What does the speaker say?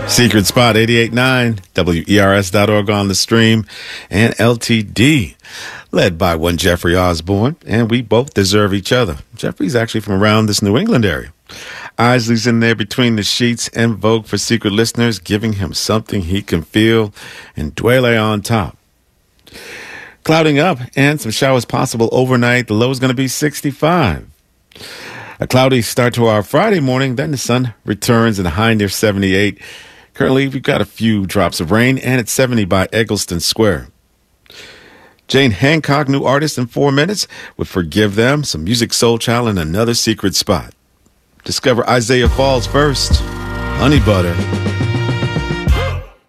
Secret Spot 88.9, WERS.org on the stream, and LTD, led by one Jeffrey Osborne, and we both deserve each other. Jeffrey's actually from around this New England area. Isley's in there between the sheets and Vogue for secret listeners, giving him something he can feel, and Dwele on top. Clouding up and some showers possible overnight. The low is going to be 65. A cloudy start to our Friday morning, then the sun returns and a high near 78. Currently, we've got a few drops of rain, and it's 70 by Eggleston Square. Jane Hancock, new artist in 4 minutes, with Forgive Them, some Music Soul Child, and another secret spot. Discover Isaiah Falls first. Honey Butter.